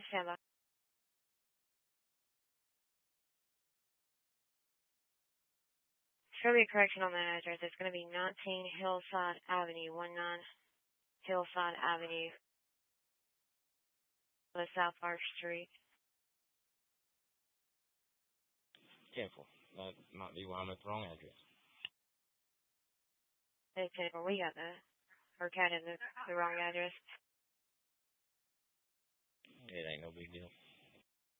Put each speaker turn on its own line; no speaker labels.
stand by. There's going to be a correction on that address. It's going to be 19 Hillside Avenue, 19 Hillside Avenue, South Park Street.
Careful. That might be why I'm at the wrong address.
Hey, Jennifer, we got that. Or Cat has the wrong address.
It ain't no big deal.